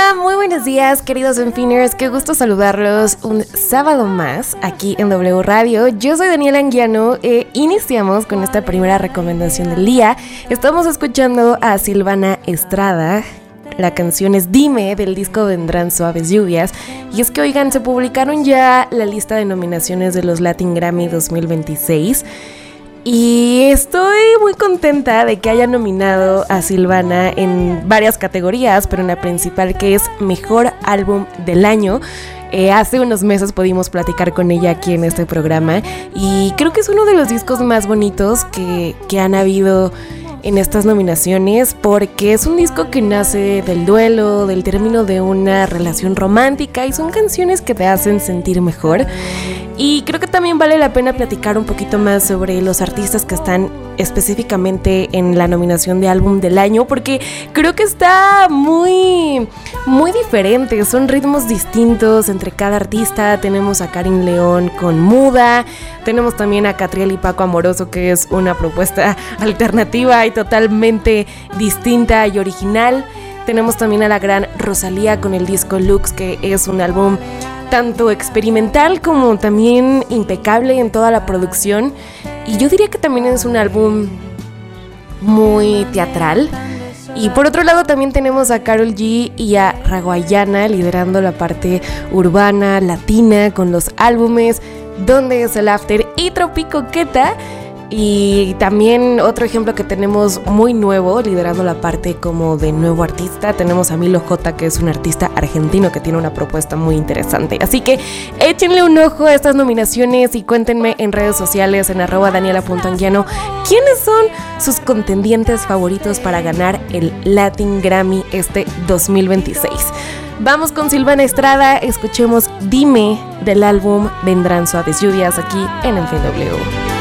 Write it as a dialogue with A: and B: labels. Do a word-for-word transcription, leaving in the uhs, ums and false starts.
A: Hola, muy buenos días, queridos Enfiners. Qué gusto saludarlos un sábado más aquí en W Radio. Yo soy Daniela Anguiano e iniciamos con esta primera recomendación del día. Estamos escuchando a Silvana Estrada. La canción es Dime, del disco Vendrán Suaves Lluvias. Y es que, oigan, se publicaron ya la lista de nominaciones de los Latin Grammy dos mil veintiséis. Y estoy muy contenta de que haya nominado a Silvana en varias categorías, pero en la principal, que es Mejor Álbum del Año. Eh, hace unos meses pudimos platicar con ella aquí en este programa y creo que es uno de los discos más bonitos que, que han habido en estas nominaciones, porque es un disco que nace del duelo, del término de una relación romántica, y son canciones que te hacen sentir mejor. Y creo que también vale la pena platicar un poquito más sobre los artistas que están específicamente en la nominación de álbum del año, porque creo que está muy, muy diferente. Son ritmos distintos entre cada artista. Tenemos a Karin León con Muda, tenemos también a Catriel y Paco Amoroso, que es una propuesta alternativa y totalmente distinta y original. Tenemos también a la gran Rosalía con el disco Lux, que es un álbum tanto experimental como también impecable en toda la producción. Y yo diría que también es un álbum muy teatral. Y por otro lado también tenemos a Karol G y a Raguayana liderando la parte urbana, latina, con los álbumes Donde es el After y Tropicoqueta. Y también otro ejemplo que tenemos muy nuevo, liderando la parte como de nuevo artista, tenemos a Milo J, que es un artista argentino que tiene una propuesta muy interesante. Así que échenle un ojo a estas nominaciones y cuéntenme en redes sociales, en arroba daniela punto anguiano, quiénes son sus contendientes favoritos para ganar el Latin Grammy este dos mil veintiséis. Vamos con Silvana Estrada, escuchemos Dime del álbum Vendrán Suaves Lluvias aquí en En Fin W.